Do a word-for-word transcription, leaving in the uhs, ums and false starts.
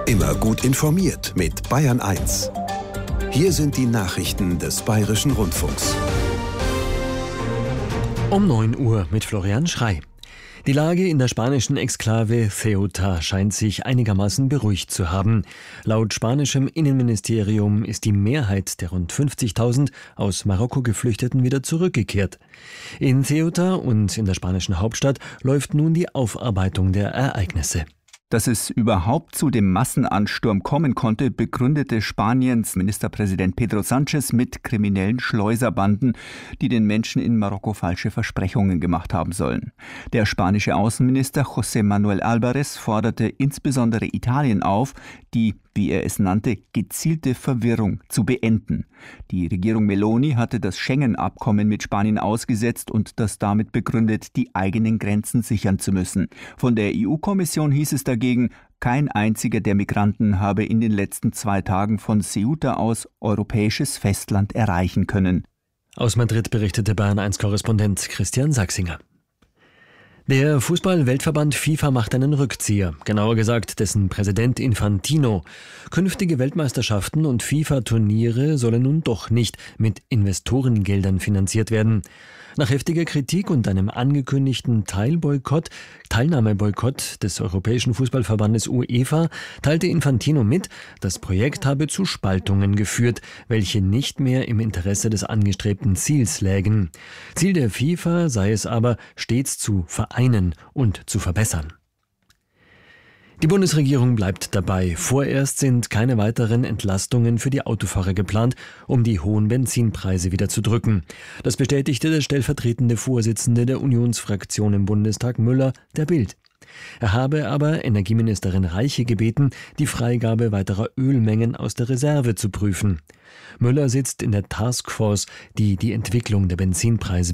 Immer gut informiert mit Bayern eins. Hier sind die Nachrichten des Bayerischen Rundfunks. Um neun Uhr mit Florian Schrey. Die Lage in der spanischen Exklave Ceuta scheint sich einigermaßen beruhigt zu haben. Laut spanischem Innenministerium ist die Mehrheit der rund fünfzigtausend aus Marokko Geflüchteten wieder zurückgekehrt. In Ceuta und in der spanischen Hauptstadt läuft nun die Aufarbeitung der Ereignisse. Dass es überhaupt zu dem Massenansturm kommen konnte, begründete Spaniens Ministerpräsident Pedro Sánchez mit kriminellen Schleuserbanden, die den Menschen in Marokko falsche Versprechungen gemacht haben sollen. Der spanische Außenminister José Manuel Álvarez forderte insbesondere Italien auf, die, wie er es nannte, gezielte Verwirrung zu beenden. Die Regierung Meloni hatte das Schengen-Abkommen mit Spanien ausgesetzt und das damit begründet, die eigenen Grenzen sichern zu müssen. Von der E U-Kommission hieß es dagegen, kein einziger der Migranten habe in den letzten zwei Tagen von Ceuta aus europäisches Festland erreichen können. Aus Madrid berichtete Bayern eins Korrespondent Christian Sachsinger. Der Fußball-Weltverband FIFA macht einen Rückzieher, genauer gesagt dessen Präsident Infantino. Künftige Weltmeisterschaften und FIFA-Turniere sollen nun doch nicht mit Investorengeldern finanziert werden. Nach heftiger Kritik und einem angekündigten Teilboykott, Teilnahmeboykott des Europäischen Fußballverbandes UEFA teilte Infantino mit, das Projekt habe zu Spaltungen geführt, welche nicht mehr im Interesse des angestrebten Ziels lägen. Ziel der FIFA sei es aber, stets zu vereinen und zu verbessern. Die Bundesregierung bleibt dabei. Vorerst sind keine weiteren Entlastungen für die Autofahrer geplant, um die hohen Benzinpreise wieder zu drücken. Das bestätigte der stellvertretende Vorsitzende der Unionsfraktion im Bundestag Müller der Bild. Er habe aber Energieministerin Reiche gebeten, die Freigabe weiterer Ölmengen aus der Reserve zu prüfen. Müller sitzt in der Taskforce, die die Entwicklung der Benzinpreise